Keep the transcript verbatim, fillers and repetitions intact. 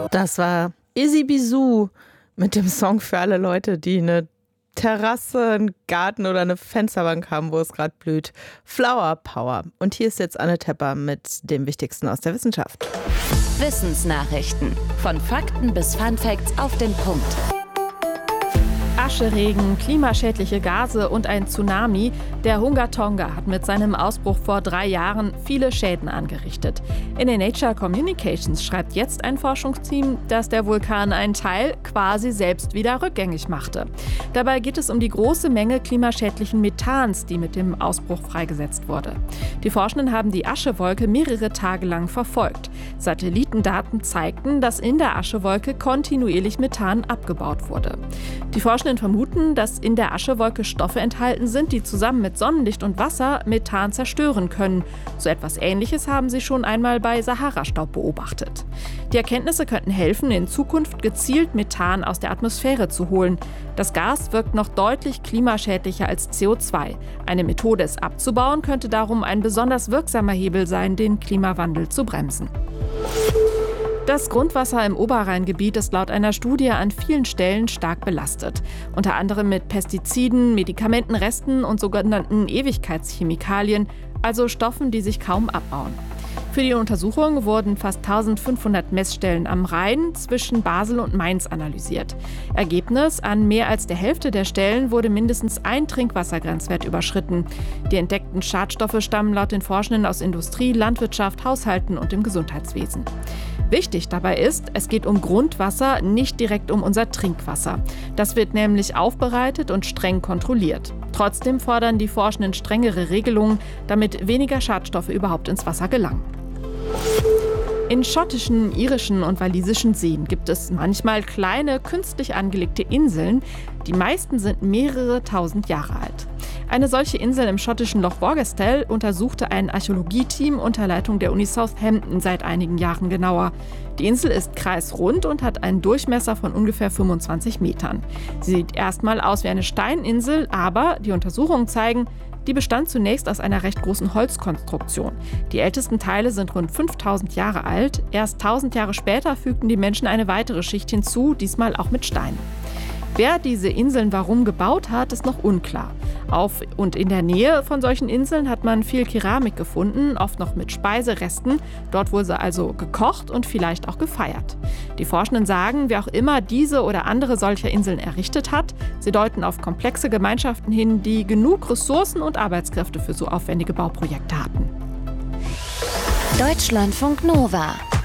Das war Izzy Bizou mit dem Song für alle Leute, die eine Terrasse, einen Garten oder eine Fensterbank haben, wo es gerade blüht. Flower Power. Und hier ist jetzt Anne Tepper mit dem Wichtigsten aus der Wissenschaft. Wissensnachrichten. Von Fakten bis Funfacts auf den Punkt. Ascheregen, klimaschädliche Gase und ein Tsunami. Der Hunga Tonga hat mit seinem Ausbruch vor drei Jahren viele Schäden angerichtet. In der Nature Communications schreibt jetzt ein Forschungsteam, dass der Vulkan einen Teil quasi selbst wieder rückgängig machte. Dabei geht es um die große Menge klimaschädlichen Methans, die mit dem Ausbruch freigesetzt wurde. Die Forschenden haben die Aschewolke mehrere Tage lang verfolgt. Satellitendaten zeigten, dass in der Aschewolke kontinuierlich Methan abgebaut wurde. Die Forschenden vermuten, dass in der Aschewolke Stoffe enthalten sind, die zusammen mit Sonnenlicht und Wasser Methan zerstören können. So etwas Ähnliches haben sie schon einmal bei Sahara-Staub beobachtet. Die Erkenntnisse könnten helfen, in Zukunft gezielt Methan aus der Atmosphäre zu holen. Das Gas wirkt noch deutlich klimaschädlicher als C O zwei. Eine Methode, es abzubauen, könnte darum ein besonders wirksamer Hebel sein, den Klimawandel zu bremsen. Das Grundwasser im Oberrheingebiet ist laut einer Studie an vielen Stellen stark belastet. Unter anderem mit Pestiziden, Medikamentenresten und sogenannten Ewigkeitschemikalien, also Stoffen, die sich kaum abbauen. Für die Untersuchung wurden fast eintausendfünfhundert Messstellen am Rhein zwischen Basel und Mainz analysiert. Ergebnis: An mehr als der Hälfte der Stellen wurde mindestens ein Trinkwassergrenzwert überschritten. Die entdeckten Schadstoffe stammen laut den Forschenden aus Industrie, Landwirtschaft, Haushalten und dem Gesundheitswesen. Wichtig dabei ist, es geht um Grundwasser, nicht direkt um unser Trinkwasser. Das wird nämlich aufbereitet und streng kontrolliert. Trotzdem fordern die Forschenden strengere Regelungen, damit weniger Schadstoffe überhaupt ins Wasser gelangen. In schottischen, irischen und walisischen Seen gibt es manchmal kleine, künstlich angelegte Inseln. Die meisten sind mehrere tausend Jahre alt. Eine solche Insel im schottischen Loch Borgestell untersuchte ein Archäologieteam unter Leitung der Uni Southampton seit einigen Jahren genauer. Die Insel ist kreisrund und hat einen Durchmesser von ungefähr fünfundzwanzig Metern. Sie sieht erstmal aus wie eine Steininsel, aber die Untersuchungen zeigen, die bestand zunächst aus einer recht großen Holzkonstruktion. Die ältesten Teile sind rund fünftausend Jahre alt. Erst tausend Jahre später fügten die Menschen eine weitere Schicht hinzu, diesmal auch mit Steinen. Wer diese Inseln warum gebaut hat, ist noch unklar. Auf und in der Nähe von solchen Inseln hat man viel Keramik gefunden, oft noch mit Speiseresten. Dort wurde sie also gekocht und vielleicht auch gefeiert. Die Forschenden sagen, wer auch immer diese oder andere solcher Inseln errichtet hat, sie deuten auf komplexe Gemeinschaften hin, die genug Ressourcen und Arbeitskräfte für so aufwendige Bauprojekte hatten. Deutschlandfunk Nova